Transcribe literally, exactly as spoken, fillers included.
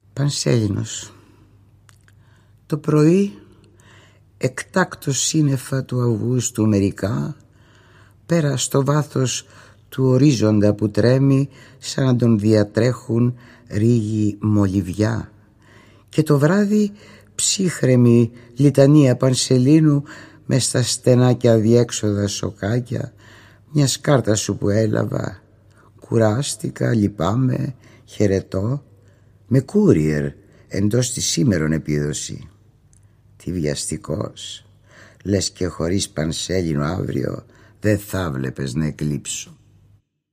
Πανσέλινος. Το πρωί, εκτάκτος σύννεφα του Αυγούστου μερικά, πέρα στο βάθος του ορίζοντα που τρέμει σαν να τον διατρέχουν ρίγη μολυβιά, και το βράδυ ψύχρεμη λιτανία Πανσελίνου μες στα στενά και αδιέξοδα σοκάκια μιας κάρτας σου που έλαβα. Κουράστηκα, λυπάμαι, χαιρετώ, με κούριερ εντός της σήμερον επίδοση. Τι βιαστικός, λες και χωρίς Πανσέλινο αύριο δεν θα βλέπες να εκλείψω.